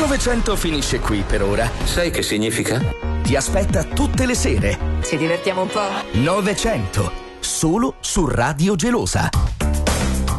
900 finisce qui per ora. Sai che significa? Ti aspetta tutte le sere. Ci divertiamo un po'? 900, solo su Radio Gelosa.